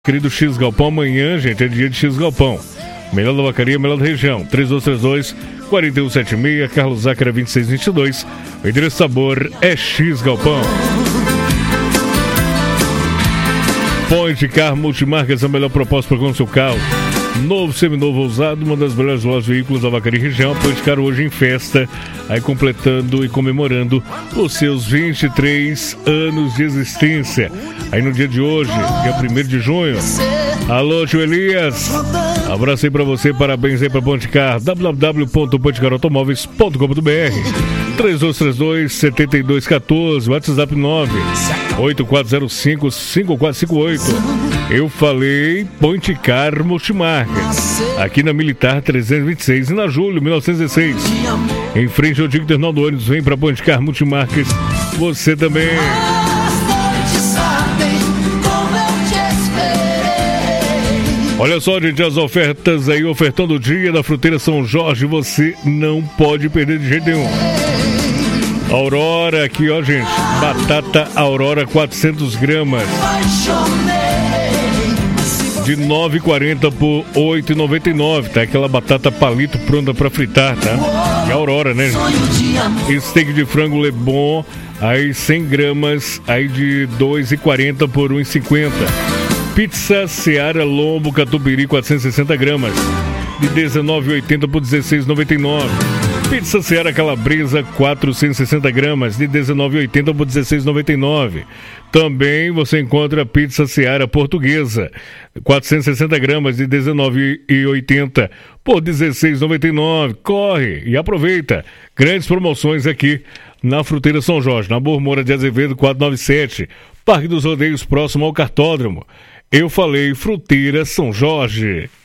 Querido X Galpão, amanhã, gente, é dia de X Galpão. Melhor da vacaria, melhor da região. 3232-4176, Carlos Zácara 2622. O endereço sabor é X Galpão. Point Car Multimarcas, a melhor proposta para o seu carro. Novo, seminovo, ousado, uma das melhores lojas de veículos da Vacaria e região. Point Car hoje em festa, aí completando e comemorando os seus 23 anos de existência. Aí no dia de hoje, dia 1º de junho. Alô, tio Elias. Abraço aí pra você, parabéns aí pra Point Car. www.pointcarautomóveis.com.br 3232-7214, WhatsApp 98405-5458. Eu falei Point Car Multimarcas, aqui na Militar 326 e na Júlio 1916. Em frente ao antigo terminal do ônibus, vem pra Point Car Multimarcas. Você também. Olha só, gente, as ofertas aí, ofertão do dia da Fruteira São Jorge, você não pode perder de jeito nenhum. Aurora aqui, ó, gente, batata Aurora 400 gramas, de R$ 9,40 por R$ 8,99, tá? Aquela batata palito pronta pra fritar, tá? E Aurora, né, gente? Steak de frango Lebon, aí 100 gramas, aí de R$ 2,40 por R$ 1,50. Pizza Seara Lombo Catupiry 460 gramas, de R$ 19,80 por R$ 16,99. Pizza Seara Calabresa 460 gramas, de R$ 19,80 por R$ 16,99. Também você encontra Pizza Seara Portuguesa 460 gramas, de R$ 19,80 por R$ 16,99. Corre e aproveita. Grandes promoções aqui na Fruteira São Jorge, na Bormoura de Azevedo 497, Parque dos Rodeios, próximo ao Cartódromo. Eu falei Fruteira São Jorge.